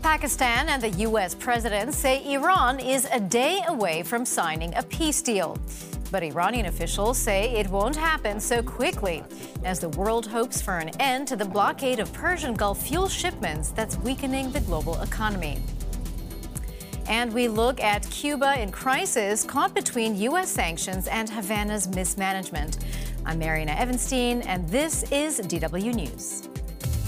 Pakistan and the U.S. president say Iran is a day away from signing a peace deal. But Iranian officials say it won't happen so quickly, as the world hopes for an end to the blockade of Persian Gulf fuel shipments that's weakening the global economy. And we look at Cuba in crisis, caught between U.S. sanctions and Havana's mismanagement. I'm Mariana Evanstein, and this is DW News.